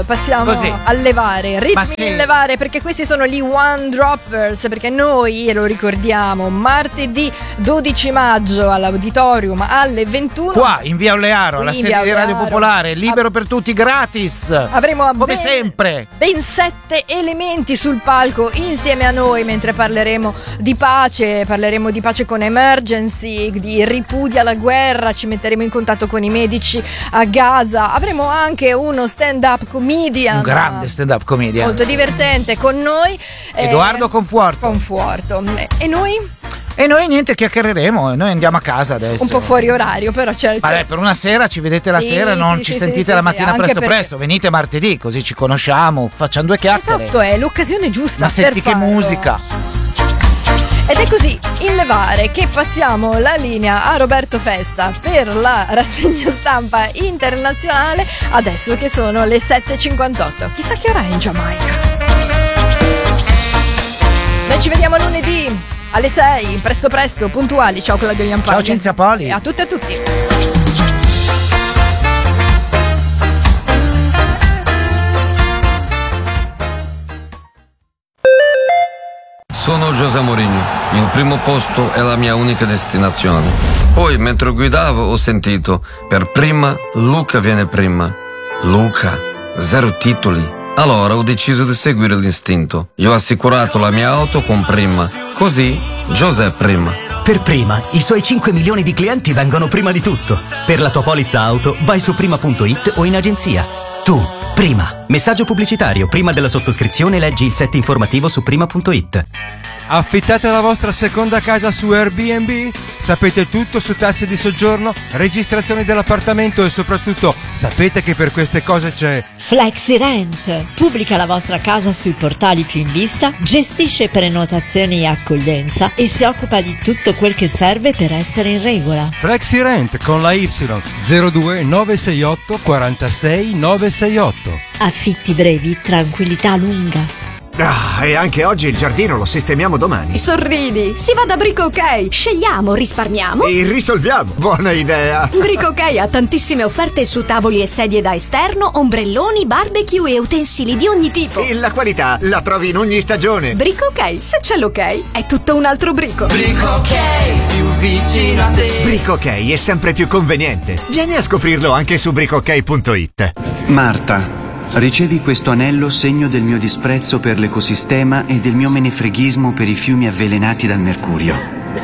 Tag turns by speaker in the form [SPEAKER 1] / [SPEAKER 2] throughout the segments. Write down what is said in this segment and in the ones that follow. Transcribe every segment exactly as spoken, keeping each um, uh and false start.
[SPEAKER 1] passiamo
[SPEAKER 2] Così.
[SPEAKER 1] a levare, ritmi
[SPEAKER 2] sì.
[SPEAKER 1] di levare, perché questi sono gli One Droppers, perché noi, lo ricordiamo, martedì dodici maggio all'Auditorium alle ventuno.
[SPEAKER 2] Qua in via Olearo, alla
[SPEAKER 1] Qui in
[SPEAKER 2] sede
[SPEAKER 1] via
[SPEAKER 2] di Radio
[SPEAKER 1] Olearo.
[SPEAKER 2] Popolare, libero per tutti, gratis.
[SPEAKER 1] Avremo
[SPEAKER 2] come
[SPEAKER 1] ben,
[SPEAKER 2] sempre
[SPEAKER 1] ben sette elementi sul palco insieme a noi, mentre parleremo di pace, parleremo di pace con Emergency, di ripudio alla guerra, ci metteremo in contatto con i medici a Gaza. Avremo anche uno stand-up comedian,
[SPEAKER 2] un grande stand-up comedian,
[SPEAKER 1] molto divertente con noi,
[SPEAKER 2] Edoardo
[SPEAKER 1] eh,
[SPEAKER 2] Conforto.
[SPEAKER 1] Conforto. E noi?
[SPEAKER 2] E noi niente, chiacchiereremo e noi andiamo a casa adesso.
[SPEAKER 1] Un po' fuori orario, però c'è.
[SPEAKER 2] Vabbè, per una sera ci vedete la
[SPEAKER 1] Sì,
[SPEAKER 2] sera, non
[SPEAKER 1] sì,
[SPEAKER 2] ci
[SPEAKER 1] sì,
[SPEAKER 2] sentite
[SPEAKER 1] sì,
[SPEAKER 2] la
[SPEAKER 1] sì,
[SPEAKER 2] mattina
[SPEAKER 1] anche
[SPEAKER 2] presto
[SPEAKER 1] perché-
[SPEAKER 2] presto, venite martedì, così ci conosciamo, facciamo due chiacchiere.
[SPEAKER 1] Esatto, è l'occasione giusta.
[SPEAKER 2] Ma senti
[SPEAKER 1] per
[SPEAKER 2] che
[SPEAKER 1] farlo.
[SPEAKER 2] musica.
[SPEAKER 1] Ed è così, in levare, che passiamo la linea a Roberto Festa per la rassegna stampa internazionale, adesso che sono le sette e cinquantotto. Chissà che ora è in Giamaica. Noi ci vediamo lunedì alle sei, presto presto, puntuali. Ciao Claudio Iampaglia.
[SPEAKER 2] Ciao Cinzia Poli.
[SPEAKER 1] E a tutte e a tutti.
[SPEAKER 3] Sono José Mourinho, il primo posto è la mia unica destinazione. Poi, mentre guidavo, ho sentito, per prima, Luca viene prima. Luca, zero titoli. Allora ho deciso di seguire l'istinto. Io ho assicurato la mia auto con Prima. Così, José prima.
[SPEAKER 4] Per Prima, i suoi cinque milioni di clienti vengono prima di tutto. Per la tua polizza auto, vai su prima punto it o in agenzia. Tu, Prima. Messaggio pubblicitario. Prima della sottoscrizione leggi il set informativo su prima punto it.
[SPEAKER 5] Affittate la vostra seconda casa su Airbnb? Sapete tutto su tasse di soggiorno, registrazioni dell'appartamento e soprattutto sapete che per queste cose c'è
[SPEAKER 6] FlexiRent. Pubblica la vostra casa sui portali più in vista, gestisce prenotazioni e accoglienza e si occupa di tutto quel che serve per essere in regola.
[SPEAKER 5] FlexiRent con la Y zero due nove sei otto quarantasei nove sei otto.
[SPEAKER 6] Affitti brevi, tranquillità lunga.
[SPEAKER 7] Ah, e anche oggi il giardino lo sistemiamo domani.
[SPEAKER 8] Sorridi, si va da Brico Ok. Scegliamo, risparmiamo
[SPEAKER 7] E risolviamo. Buona idea.
[SPEAKER 8] Brico Ok ha tantissime offerte su tavoli e sedie da esterno, ombrelloni, barbecue e utensili di ogni tipo.
[SPEAKER 7] E la qualità la trovi in ogni stagione.
[SPEAKER 8] Brico Ok, se c'è l'ok, è tutto un altro brico.
[SPEAKER 9] Brico Ok, più vicino a te.
[SPEAKER 7] Brico Ok è sempre più conveniente. Vieni a scoprirlo anche su brico ok punto it.
[SPEAKER 10] Marta, ricevi questo anello segno del mio disprezzo per l'ecosistema e del mio menefreghismo per i fiumi avvelenati dal mercurio.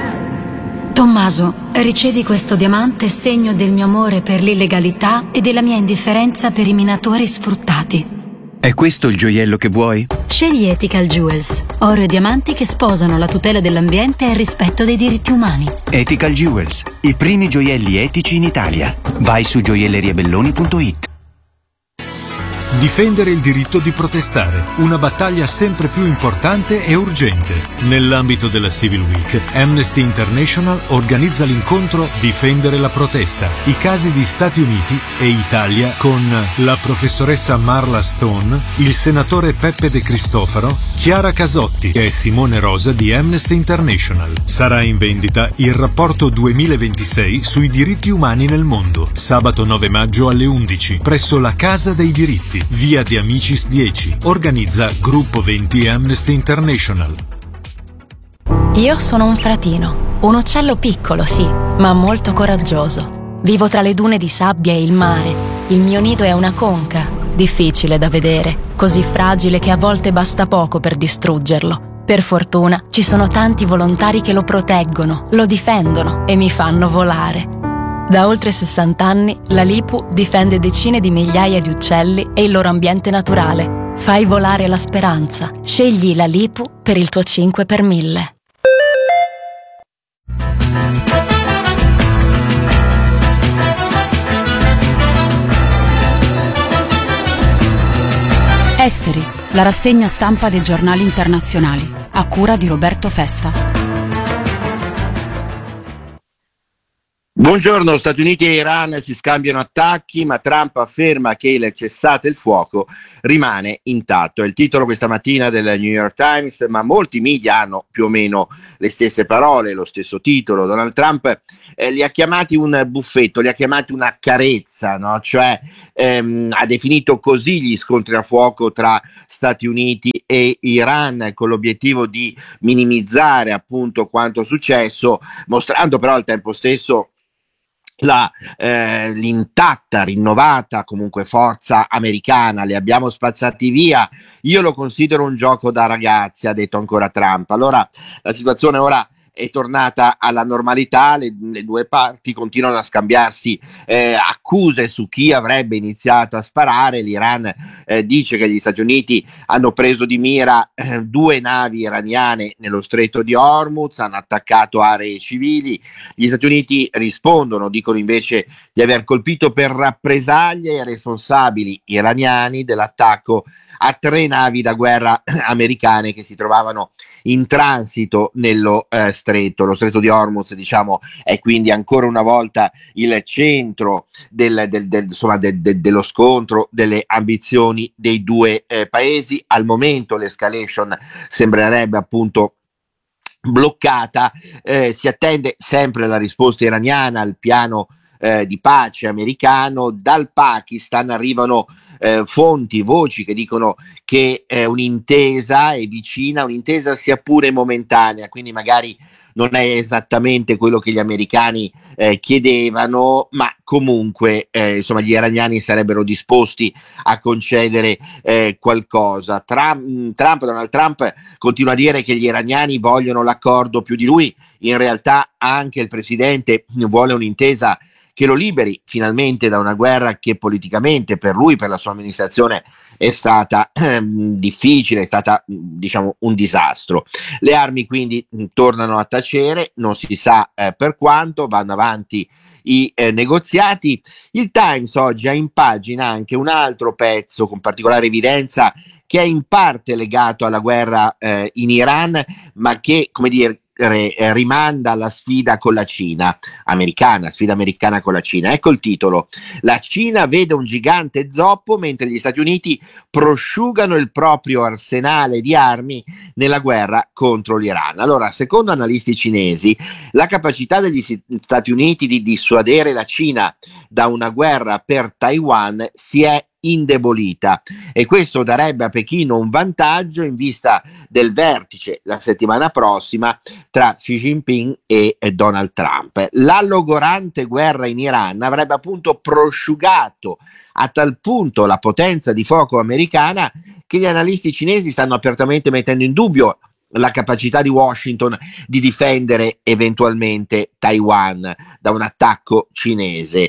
[SPEAKER 11] Tommaso, ricevi questo diamante segno del mio amore per l'illegalità e della mia indifferenza per i minatori sfruttati.
[SPEAKER 10] È questo il gioiello che vuoi?
[SPEAKER 11] Scegli Ethical Jewels, oro e diamanti che sposano la tutela dell'ambiente e il rispetto dei diritti umani.
[SPEAKER 10] Ethical Jewels, i primi gioielli etici in Italia. Vai su gioielleriabelloni punto it.
[SPEAKER 12] Difendere il diritto di protestare, una battaglia sempre più importante e urgente. Nell'ambito della Civil Week, Amnesty International organizza l'incontro Difendere la protesta, i casi di Stati Uniti e Italia con la professoressa Marla Stone, il senatore Peppe De Cristofaro, Chiara Casotti e Simone Rosa di Amnesty International. Sarà in vendita il rapporto duemilaventisei sui diritti umani nel mondo, sabato nove maggio alle undici, presso la Casa dei Diritti, via De Amicis dieci. Organizza Gruppo venti Amnesty International.
[SPEAKER 13] Io sono un fratino, un uccello piccolo, sì, ma molto coraggioso. Vivo tra le dune di sabbia e il mare. Il mio nido è una conca, difficile da vedere, così fragile che a volte basta poco per distruggerlo. Per fortuna ci sono tanti volontari che lo proteggono, lo difendono e mi fanno volare. Da oltre sessanta anni la Lipu difende decine di migliaia di uccelli e il loro ambiente naturale. Fai volare la speranza. Scegli la Lipu per il tuo cinque per mille.
[SPEAKER 14] Esteri, la rassegna stampa dei giornali internazionali, a cura di Roberto Festa.
[SPEAKER 15] Buongiorno, Stati Uniti e Iran si scambiano attacchi, ma Trump afferma che il cessate il fuoco rimane intatto. È il titolo questa mattina del New York Times, ma molti media hanno più o meno le stesse parole, lo stesso titolo. Donald Trump eh, li ha chiamati un buffetto, li ha chiamati una carezza, no? Cioè ehm, ha definito così gli scontri a fuoco tra Stati Uniti e Iran, con l'obiettivo di minimizzare appunto quanto successo, mostrando però al tempo stesso La, eh, l'intatta, rinnovata comunque forza americana. Li abbiamo spazzati via, io lo considero un gioco da ragazzi, ha detto ancora Trump. Allora la situazione ora è tornata alla normalità, le, le due parti continuano a scambiarsi eh, accuse su chi avrebbe iniziato a sparare. L'Iran eh, dice che gli Stati Uniti hanno preso di mira eh, due navi iraniane nello stretto di Hormuz, hanno attaccato aree civili. Gli Stati Uniti rispondono, dicono invece di aver colpito per rappresaglie i responsabili iraniani dell'attacco a tre navi da guerra americane che si trovavano in transito nello eh, stretto. Lo stretto di Hormuz, diciamo, è quindi ancora una volta il centro del, del, del, insomma, de, de, dello scontro, delle ambizioni dei due eh, paesi. Al momento l'escalation sembrerebbe appunto bloccata, eh, si attende sempre la risposta iraniana al piano eh, di pace americano. Dal Pakistan arrivano eh, fonti, voci che dicono che eh, un'intesa è vicina, un'intesa sia pure momentanea, quindi magari non è esattamente quello che gli americani eh, chiedevano, ma comunque eh, insomma gli iraniani sarebbero disposti a concedere eh, qualcosa. Trump, Trump, Donald Trump continua a dire che gli iraniani vogliono l'accordo più di lui. In realtà anche il presidente vuole un'intesa che lo liberi finalmente da una guerra che politicamente per lui, per la sua amministrazione, è stata ehm, difficile, è stata diciamo un disastro. Le armi quindi mh, tornano a tacere, non si sa eh, per quanto, vanno avanti i eh, negoziati. Il Times oggi ha in pagina anche un altro pezzo con particolare evidenza che è in parte legato alla guerra eh, in Iran, ma che, come dire, rimanda alla sfida con la Cina americana, sfida americana con la Cina. Ecco il titolo: la Cina vede un gigante zoppo mentre gli Stati Uniti prosciugano il proprio arsenale di armi nella guerra contro l'Iran. Allora, secondo analisti cinesi, la capacità degli Stati Uniti di dissuadere la Cina da una guerra per Taiwan si è indebolita, e questo darebbe a Pechino un vantaggio in vista del vertice la settimana prossima tra Xi Jinping e Donald Trump. La logorante guerra in Iran avrebbe appunto prosciugato a tal punto la potenza di fuoco americana che gli analisti cinesi stanno apertamente mettendo in dubbio la capacità di Washington di difendere eventualmente Taiwan da un attacco cinese.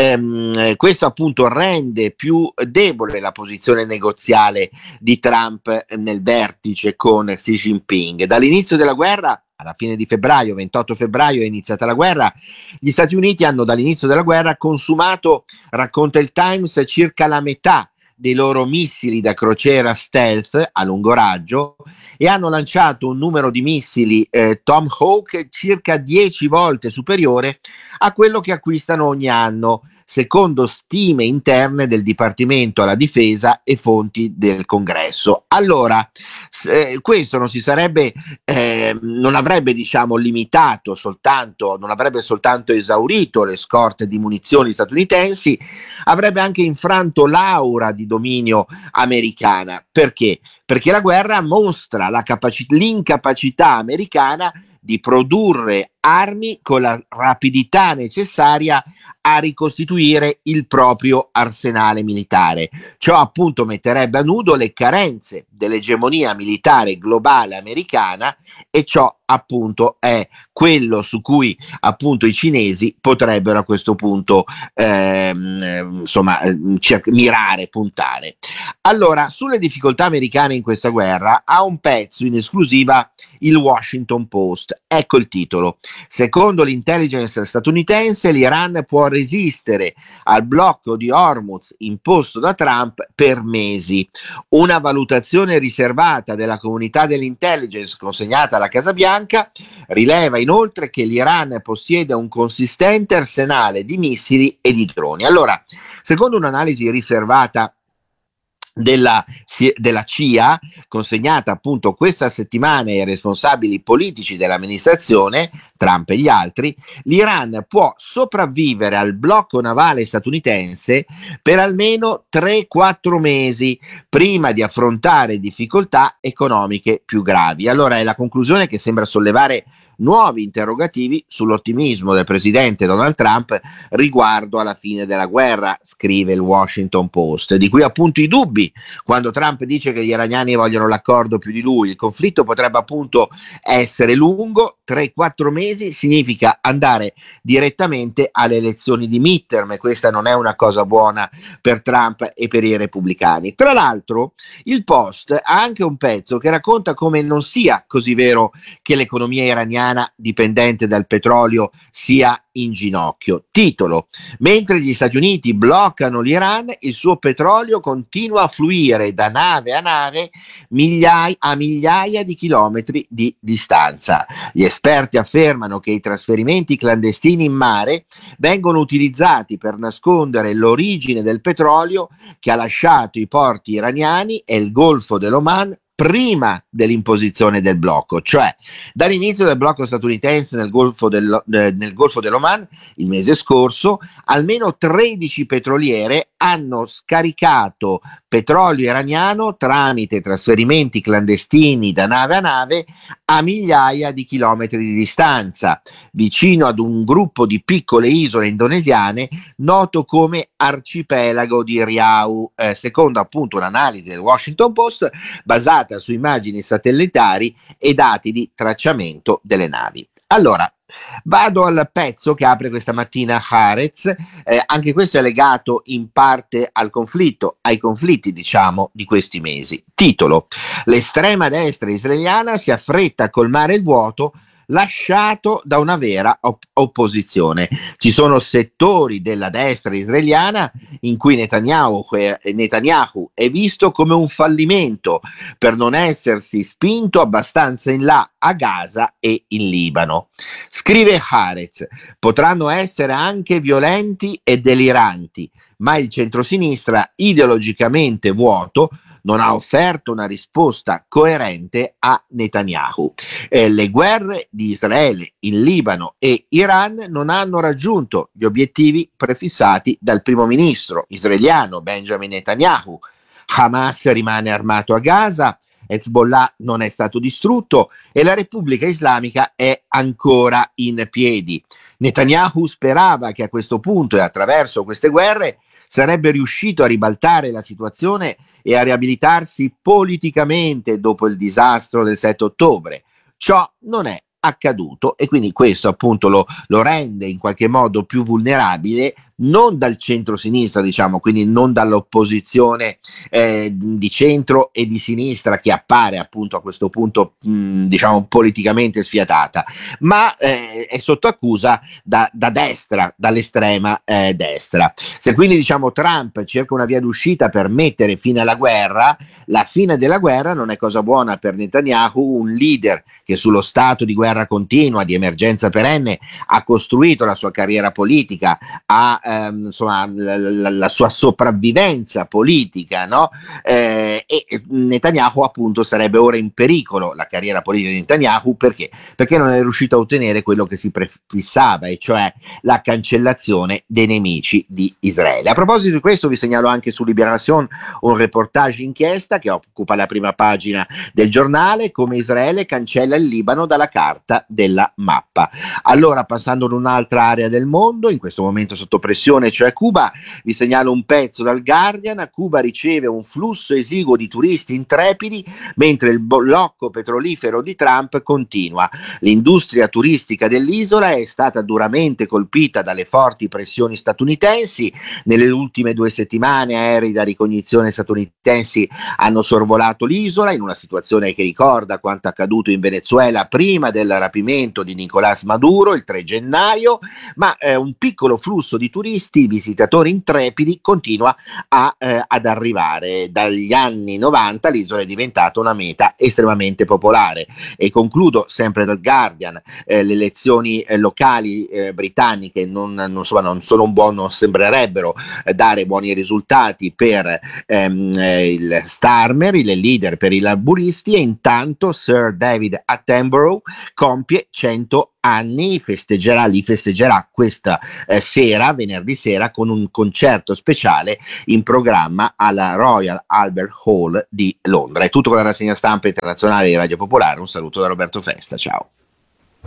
[SPEAKER 15] Ehm, questo appunto rende più debole la posizione negoziale di Trump nel vertice con Xi Jinping. Dall'inizio della guerra, alla fine di febbraio, ventotto febbraio è iniziata la guerra, gli Stati Uniti hanno dall'inizio della guerra consumato, racconta il Times, circa la metà dei loro missili da crociera stealth a lungo raggio e hanno lanciato un numero di missili eh, Tomahawk circa dieci volte superiore a quello che acquistano ogni anno, secondo stime interne del Dipartimento alla Difesa e fonti del Congresso. Allora, eh, questo non si sarebbe, eh, non avrebbe diciamo limitato soltanto, non avrebbe soltanto esaurito le scorte di munizioni statunitensi, avrebbe anche infranto l'aura di dominio americana. Perché? Perché la guerra mostra la capaci- l'incapacità americana di produrre armi con la rapidità necessaria a ricostituire il proprio arsenale militare. Ciò appunto metterebbe a nudo le carenze dell'egemonia militare globale americana, e ciò appunto è quello su cui appunto i cinesi potrebbero a questo punto ehm, insomma cer- mirare, puntare. Allora, sulle difficoltà americane in questa guerra ha un pezzo in esclusiva il Washington Post. Ecco il titolo. Secondo l'intelligence statunitense, l'Iran può resistere al blocco di Hormuz imposto da Trump per mesi. Una valutazione riservata della comunità dell'intelligence consegnata alla Casa Bianca rileva inoltre che l'Iran possiede un consistente arsenale di missili e di droni. Allora, secondo un'analisi riservata Della, della C I A, consegnata appunto questa settimana ai responsabili politici dell'amministrazione, Trump e gli altri, l'Iran può sopravvivere al blocco navale statunitense per almeno tre quattro mesi prima di affrontare difficoltà economiche più gravi. Allora è la conclusione che sembra sollevare nuovi interrogativi sull'ottimismo del presidente Donald Trump riguardo alla fine della guerra, scrive il Washington Post, di cui appunto i dubbi quando Trump dice che gli iraniani vogliono l'accordo più di lui. Il conflitto potrebbe appunto essere lungo, tre quattro mesi significa andare direttamente alle elezioni di midterm, e questa non è una cosa buona per Trump e per i repubblicani. Tra l'altro il Post ha anche un pezzo che racconta come non sia così vero che l'economia iraniana dipendente dal petrolio sia in ginocchio. Titolo: mentre gli Stati Uniti bloccano l'Iran, il suo petrolio continua a fluire da nave a nave migliaia, a migliaia di chilometri di distanza. Gli esperti affermano che i trasferimenti clandestini in mare vengono utilizzati per nascondere l'origine del petrolio che ha lasciato i porti iraniani e il Golfo dell'Oman prima dell'imposizione del blocco, cioè dall'inizio del blocco statunitense nel Golfo, del, eh, nel Golfo dell'Oman il mese scorso, almeno tredici petroliere hanno scaricato petrolio iraniano tramite trasferimenti clandestini da nave a nave a migliaia di chilometri di distanza, vicino ad un gruppo di piccole isole indonesiane noto come arcipelago di Riau, eh, secondo appunto un'analisi del Washington Post basata su immagini satellitari e dati di tracciamento delle navi. Allora, vado al pezzo che apre questa mattina Haaretz, eh, anche questo è legato in parte al conflitto, ai conflitti diciamo di questi mesi. Titolo: l'estrema destra israeliana si affretta a colmare il vuoto lasciato da una vera op- opposizione. Ci sono settori della destra israeliana in cui Netanyahu, eh, Netanyahu è visto come un fallimento per non essersi spinto abbastanza in là a Gaza e in Libano. Scrive Haaretz: potranno essere anche violenti e deliranti, ma il centrosinistra ideologicamente vuoto non ha offerto una risposta coerente a Netanyahu. Eh, le guerre di Israele in Libano e Iran non hanno raggiunto gli obiettivi prefissati dal primo ministro israeliano Benjamin Netanyahu. Hamas rimane armato a Gaza, Hezbollah non è stato distrutto e la Repubblica Islamica è ancora in piedi. Netanyahu sperava che a questo punto e attraverso queste guerre sarebbe riuscito a ribaltare la situazione e a riabilitarsi politicamente dopo il disastro del sette ottobre. Ciò non è accaduto e quindi questo appunto lo, lo rende in qualche modo più vulnerabile, non dal centro-sinistra, diciamo, quindi non dall'opposizione eh, di centro e di sinistra che appare appunto a questo punto mh, diciamo politicamente sfiatata, ma eh, è sotto accusa da, da destra, dall'estrema eh, destra. Se quindi diciamo Trump cerca una via d'uscita per mettere fine alla guerra, la fine della guerra non è cosa buona per Netanyahu, un leader che sullo stato di guerra continua, di emergenza perenne, ha costruito la sua carriera politica, ha ehm, insomma la, la, la sua sopravvivenza politica, no? Eh, e Netanyahu appunto sarebbe ora in pericolo, la carriera politica di Netanyahu, perché? Perché non è riuscito a ottenere quello che si prefissava, e cioè la cancellazione dei nemici di Israele. A proposito di questo vi segnalo anche su Libération un reportage inchiesta che occupa la prima pagina del giornale, come Israele cancella il Libano dalla carta. carta della mappa. Allora, passando ad un'altra area del mondo, in questo momento sotto pressione, cioè Cuba, vi segnalo un pezzo dal Guardian. Cuba riceve un flusso esiguo di turisti intrepidi mentre il blocco petrolifero di Trump continua. L'industria turistica dell'isola è stata duramente colpita dalle forti pressioni statunitensi. Nelle ultime due settimane aerei da ricognizione statunitensi hanno sorvolato l'isola in una situazione che ricorda quanto accaduto in Venezuela prima del rapimento di Nicolás Maduro il tre gennaio, ma eh, un piccolo flusso di turisti, visitatori intrepidi, continua a, eh, ad arrivare. Dagli anni novanta l'isola è diventata una meta estremamente popolare. E concludo sempre dal Guardian, eh, le elezioni eh, locali eh, britanniche non, non, insomma, non sono un buon, non sembrerebbero eh, dare buoni risultati per ehm, eh, il Starmer, il leader per i laburisti, e intanto Sir David Attenborough compie cento anni, festeggerà, li festeggerà questa eh, sera, venerdì sera, con un concerto speciale in programma alla Royal Albert Hall di Londra. È tutto con la rassegna stampa internazionale di Radio Popolare. Un saluto da Roberto Festa, ciao.